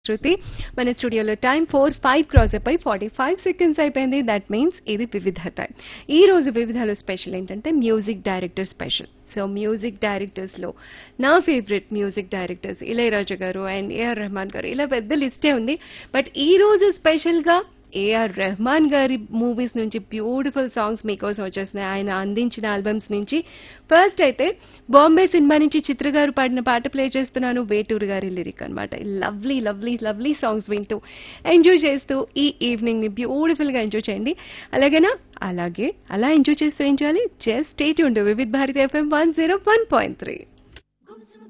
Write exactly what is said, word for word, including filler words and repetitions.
శృతి మన స్టూడియోలో time four five cross అయిపోయి ఫార్టీ ఫైవ్ సెకండ్స్ అయిపోయింది. దట్ మీన్స్ ఇది వివిధ టైం. ఈ రోజు వివిధలో స్పెషల్ ఏంటంటే music director special. So music directors లో నా ఫేవరెట్ మ్యూజిక్ డైరెక్టర్స్ ఇళయరాజా గారు అండ్ ఏఆర్ రెహమాన్ గారు, ఇలా పెద్ద లిస్టే ఉంది. బట్ ఈ రోజు స్పెషల్ గా ఏఆర్ రెహమాన్ గారి మూవీస్ నుంచి బ్యూటిఫుల్ సాంగ్స్ మీకోసం వచ్చేస్తున్నాయి. ఆయన అందించిన ఆల్బమ్స్ నుంచి ఫస్ట్ అయితే బాంబే సినిమా నుంచి చిత్ర గారు పాడిన పాట ప్లే చేస్తున్నాను. వేటూరు గారి లిరిక్ అన్నమాట. లవ్లీ లవ్లీ లవ్లీ సాంగ్స్ వింటూ ఎంజాయ్ చేస్తూ ఈ ఈవినింగ్ ని బ్యూటిఫుల్ గా ఎంజాయ్ చేయండి. అలాగేనా? అలాగే అలా ఎంజాయ్ చేస్తూ ఏం చేయాలి? Just stay tuned Vividh Bharati FM one zero one point three.